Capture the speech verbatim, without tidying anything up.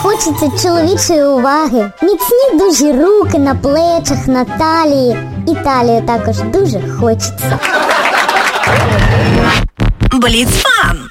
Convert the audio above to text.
хочеться чоловічої уваги. Міцні дуже руки на плечах, на талії. І талію також дуже хочеться. Бліц-фан!